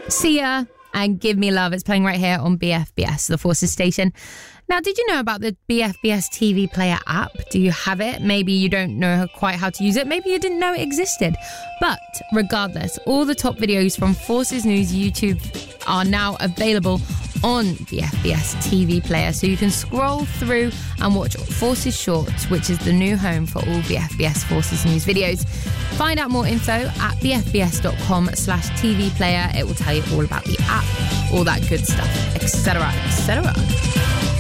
Sia and Give Me Love is playing right here on BFBS, the Forces station. Now, did you know about the BFBS TV Player app? Do you have it? Maybe you don't know quite how to use it. Maybe you didn't know it existed. But regardless, all the top videos from Forces News YouTube are now available on the FBS TV Player, so you can scroll through and watch Forces Shorts, which is the new home for all BFBS Forces News videos. Find out more info at bfbs.com/TV Player. It will tell you all about the app, all that good stuff, etc., etc.